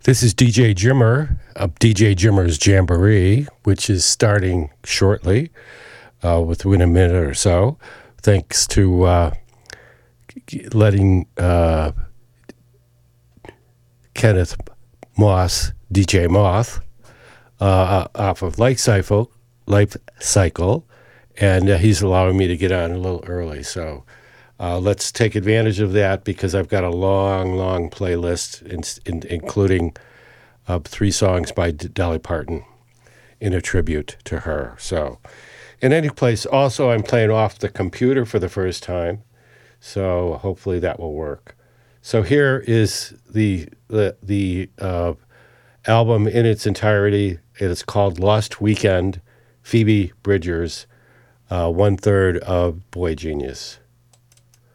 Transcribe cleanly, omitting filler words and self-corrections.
This is DJ Jimmer of DJ Jimmer's Jamboree, which is starting shortly, within a minute or so, thanks to letting Kenneth Moss, DJ Moth, off of Life Cycle, and he's allowing me to get on a little early. So let's take advantage of that because I've got a long playlist, including 3 songs by Dolly Parton in a tribute to her. So in any place, also I'm playing off the computer for the first time, so hopefully that will work. So here is the album in its entirety. It is called Lost Weekend, Phoebe Bridgers, 1/3 of Boy Genius.